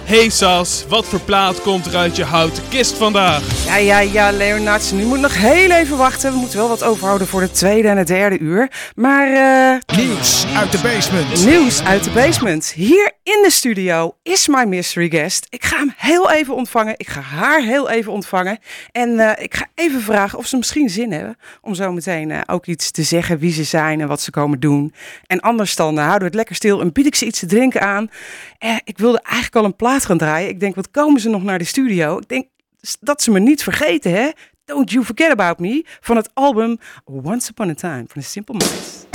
Hey Sas, wat voor plaat komt er uit je houten kist vandaag? Ja, Leonard, nu moet nog heel even wachten. We moeten wel wat overhouden voor het tweede en het derde uur. Maar Nieuws uit de basement. Nieuws uit de basement. Hier in de studio is my mystery guest. Ik ga hem heel even ontvangen. Ik ga haar heel even ontvangen. En ik ga even vragen of ze misschien zin hebben om zo meteen ook iets te zeggen wie ze zijn en wat ze komen doen. En anders dan houden we het lekker stil en bied ik ze iets te drinken aan. Ik wilde eigenlijk al een plaat gaan draaien. Ik denk, wat komen ze nog naar de studio? Ik denk dat ze me niet vergeten, hè? Don't You Forget About Me van het album Once Upon a Time van The Simple Minds.